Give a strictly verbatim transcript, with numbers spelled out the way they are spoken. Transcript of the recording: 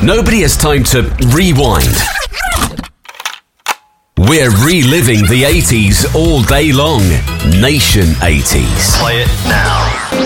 Nobody has time to rewind. We're reliving the eighties all day long. Nation eighties. Play it now.